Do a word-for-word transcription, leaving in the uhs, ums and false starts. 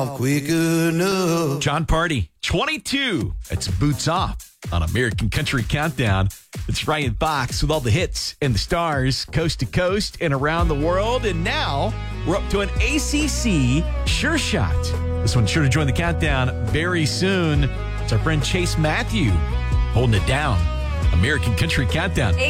quick enough. John Party, twenty-two. That's Boots Off on American Country Countdown. It's Ryan Fox with all the hits and the stars coast to coast and around the world. And now we're up to an A C C Sure Shot. This one's sure to join the countdown very soon. It's our friend Chase Matthew holding it down. American Country Countdown.